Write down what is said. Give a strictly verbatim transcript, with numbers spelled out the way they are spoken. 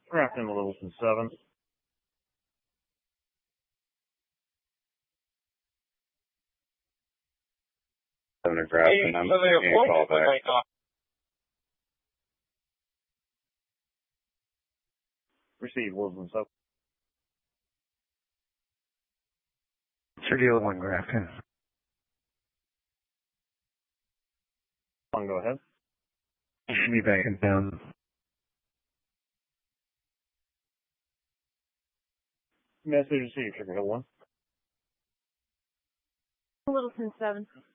Grafton, Littleton seven. Seven to Grafton, I'm getting a call back. Receive, Littleton seven. Studio one, Grafton. One, go ahead. Be back in town. Message received, Sugar Hill one. Littleton seven.